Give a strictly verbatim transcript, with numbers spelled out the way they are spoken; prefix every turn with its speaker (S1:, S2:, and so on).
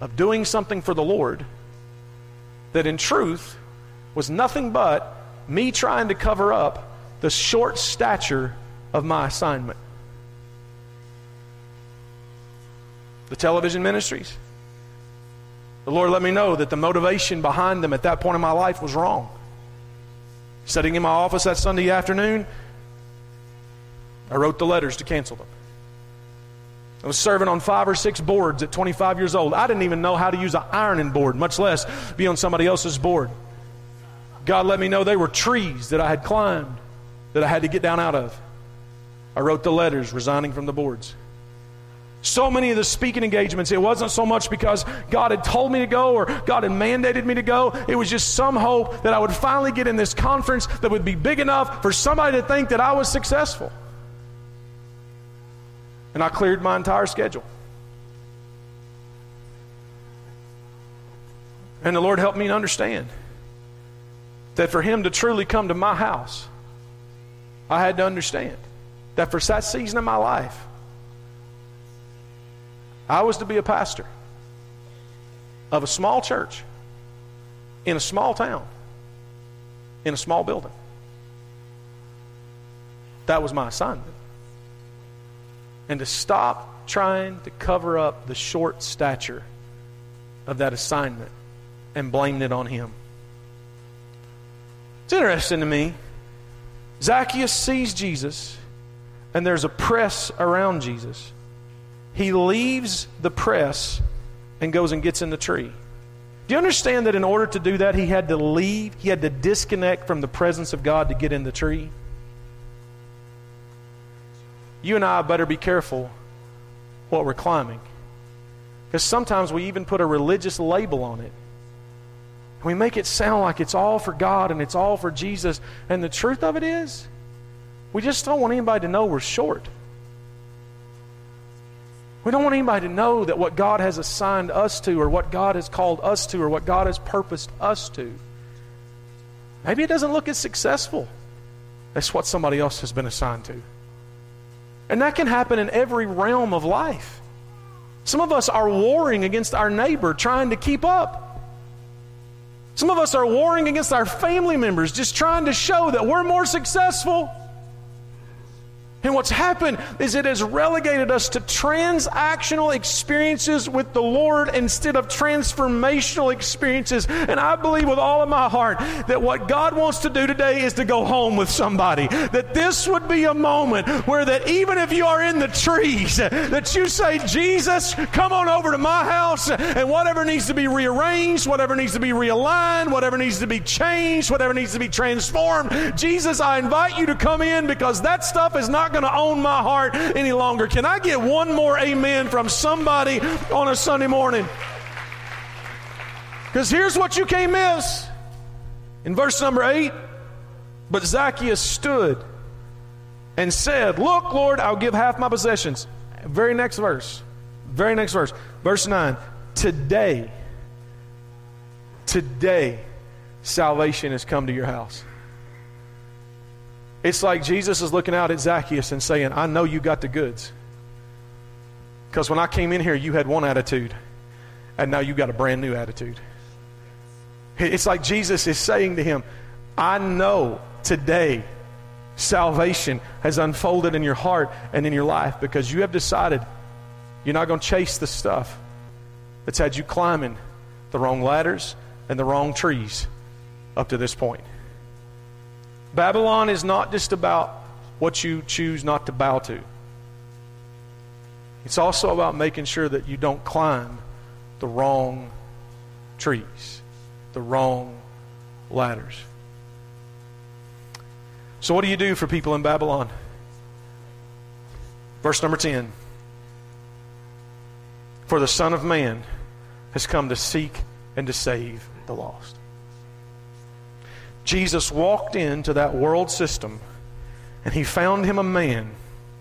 S1: of doing something for the Lord that in truth was nothing but me trying to cover up the short stature of my assignment. The television ministries, the Lord let me know that the motivation behind them at that point in my life was wrong. Sitting in my office that Sunday afternoon, I wrote the letters to cancel them. I was serving on five or six boards at twenty-five years old. I didn't even know how to use an ironing board, much less be on somebody else's board. God let me know they were trees that I had climbed, that I had to get down out of. I wrote the letters resigning from the boards. So many of the speaking engagements, it wasn't so much because God had told me to go or God had mandated me to go. It was just some hope that I would finally get in this conference that would be big enough for somebody to think that I was successful. And I cleared my entire schedule. And the Lord helped me to understand that for Him to truly come to my house, I had to understand that for that season of my life, I was to be a pastor of a small church in a small town in a small building. That was my assignment. And to stop trying to cover up the short stature of that assignment and blaming it on Him. It's interesting to me. Zacchaeus sees Jesus, and there's a press around Jesus. He leaves the press and goes and gets in the tree. Do you understand that in order to do that, he had to leave, he had to disconnect from the presence of God to get in the tree? You and I better be careful what we're climbing. Because sometimes we even put a religious label on it. We make it sound like it's all for God and it's all for Jesus. And the truth of it is, we just don't want anybody to know we're short. We don't want anybody to know that what God has assigned us to or what God has called us to or what God has purposed us to. Maybe it doesn't look as successful as what somebody else has been assigned to. And that can happen in every realm of life. Some of us are warring against our neighbor trying to keep up. Some of us are warring against our family members just trying to show that we're more successful. And what's happened is it has relegated us to transactional experiences with the Lord instead of transformational experiences. And I believe with all of my heart that what God wants to do today is to go home with somebody. That this would be a moment where that even if you are in the trees, that you say, Jesus, come on over to my house, and whatever needs to be rearranged, whatever needs to be realigned, whatever needs to be changed, whatever needs to be transformed, Jesus, I invite you to come in because that stuff is not going to own my heart any longer. Can I get one more amen from somebody on a Sunday morning? Because here's what you can't miss. In verse number eight, but Zacchaeus stood and said, look, Lord, I'll give half my possessions. Very next verse. Very next verse. Verse nine. Today, today, salvation has come to your house. It's like Jesus is looking out at Zacchaeus and saying, I know you got the goods. Because when I came in here, you had one attitude. And now you got a brand new attitude. It's like Jesus is saying to him, I know today salvation has unfolded in your heart and in your life because you have decided you're not going to chase the stuff that's had you climbing the wrong ladders and the wrong trees up to this point. Babylon is not just about what you choose not to bow to. It's also about making sure that you don't climb the wrong trees, the wrong ladders. So what do you do for people in Babylon? Verse number ten. For the Son of Man has come to seek and to save the lost. Jesus walked into that world system and he found him a man